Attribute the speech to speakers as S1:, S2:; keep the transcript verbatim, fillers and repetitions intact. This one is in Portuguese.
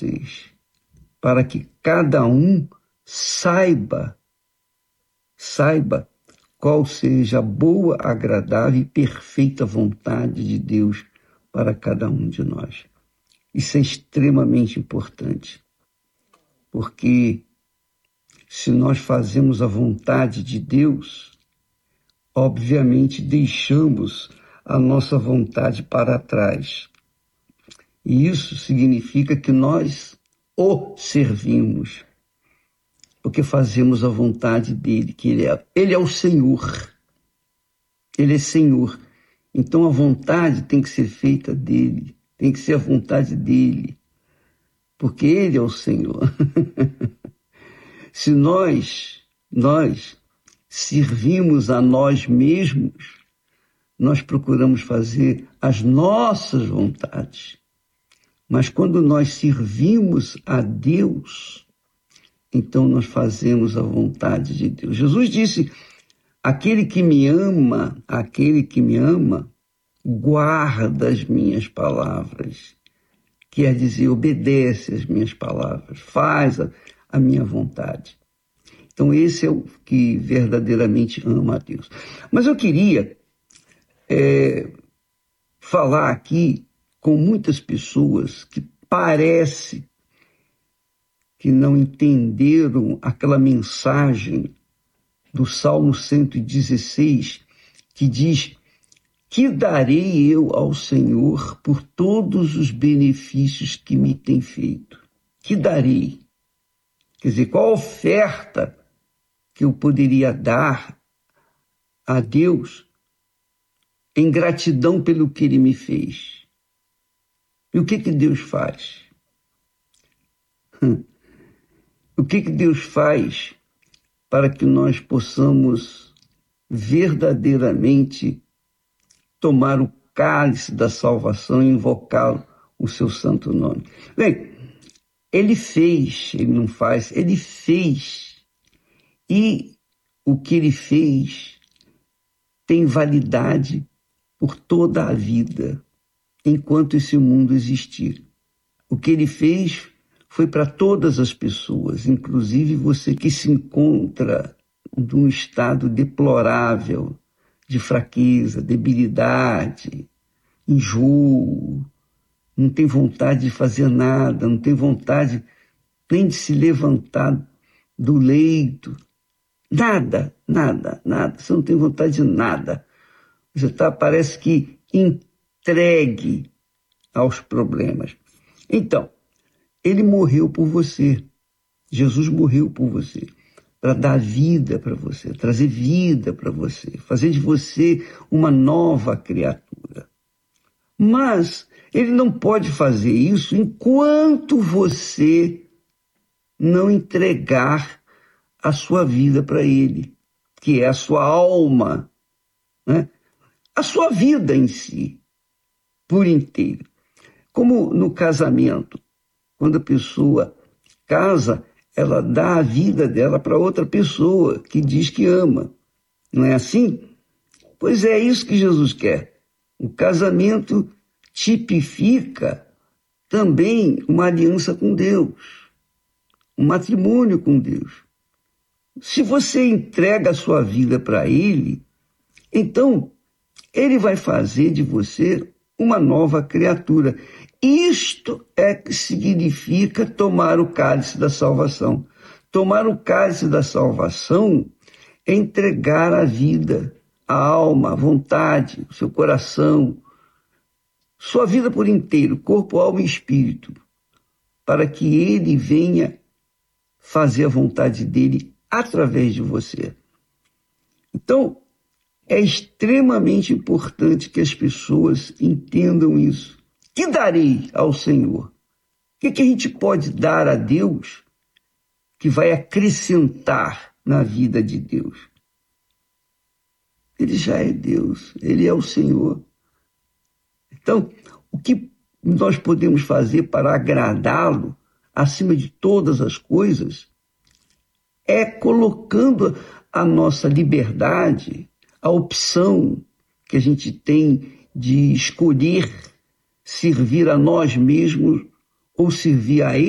S1: vocês, para que cada um saiba, saiba qual seja a boa, agradável e perfeita vontade de Deus para cada um de nós. Isso é extremamente importante, porque se nós fazemos a vontade de Deus, obviamente deixamos a nossa vontade para trás. E isso significa que nós o servimos, porque fazemos a vontade dele, que ele é, ele é o Senhor. Ele é Senhor. Então a vontade tem que ser feita dele, tem que ser a vontade dele, porque ele é o Senhor. Se nós, nós servimos a nós mesmos, nós procuramos fazer as nossas vontades. Mas quando nós servimos a Deus, então nós fazemos a vontade de Deus. Jesus disse, aquele que me ama, aquele que me ama, guarda as minhas palavras. Quer dizer, obedece às minhas palavras, faz a, a minha vontade. Então esse é o que verdadeiramente ama a Deus. Mas eu queria é, falar aqui com muitas pessoas que parece que não entenderam aquela mensagem do Salmo cento e dezesseis, que diz, que darei eu ao Senhor por todos os benefícios que me tem feito? Que darei? Quer dizer, qual a oferta que eu poderia dar a Deus em gratidão pelo que Ele me fez? E o que que Deus faz? O que que Deus faz para que nós possamos verdadeiramente tomar o cálice da salvação e invocar o seu santo nome? Bem, Ele fez, Ele não faz, Ele fez. E o que Ele fez tem validade por toda a vida, enquanto esse mundo existir. O que Ele fez foi para todas as pessoas, inclusive você que se encontra num estado deplorável de fraqueza, debilidade, enjoo, não tem vontade de fazer nada, não tem vontade nem de se levantar do leito, nada, nada, nada, você não tem vontade de nada. Você está, parece que, entregue aos problemas. Então, Ele morreu por você. Jesus morreu por você, para dar vida para você, trazer vida para você, fazer de você uma nova criatura. Mas Ele não pode fazer isso enquanto você não entregar a sua vida para Ele, que é a sua alma, né? A sua vida em si, por inteiro. Como no casamento, quando a pessoa casa, ela dá a vida dela para outra pessoa que diz que ama. Não é assim? Pois é isso que Jesus quer. O casamento tipifica também uma aliança com Deus, um matrimônio com Deus. Se você entrega a sua vida para Ele, então Ele vai fazer de você uma nova criatura. Isto é que significa tomar o cálice da salvação. Tomar o cálice da salvação é entregar a vida, a alma, a vontade, o seu coração, sua vida por inteiro, corpo, alma e espírito, para que Ele venha fazer a vontade dEle através de você. Então, é extremamente importante que as pessoas entendam isso. Que darei ao Senhor? O que, que a gente pode dar a Deus que vai acrescentar na vida de Deus? Ele já é Deus, Ele é o Senhor. Então, o que nós podemos fazer para agradá-lo, acima de todas as coisas, é colocando a nossa liberdade, a opção que a gente tem de escolher servir a nós mesmos ou servir a Ele,